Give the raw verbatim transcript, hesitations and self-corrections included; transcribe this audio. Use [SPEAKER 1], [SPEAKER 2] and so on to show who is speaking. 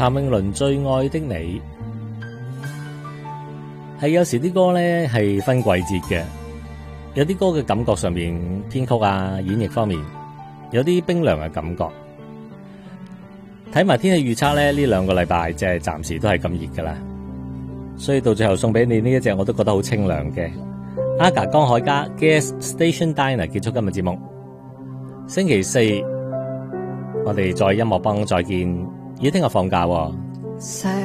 [SPEAKER 1] 譚詠麟最愛的你，係有時啲歌咧係分季節嘅，有啲歌嘅感覺上面編曲啊演繹方面有啲冰涼嘅感覺。睇埋天氣預測咧，呢兩個禮拜即係暫時都係咁熱噶啦，所以到最後送俾你呢一隻我都覺得好清涼嘅 Aga 江海嘉 Gas Station Diner 結束今日節目。星期四我哋再音樂幫再見，要聽日放假喎。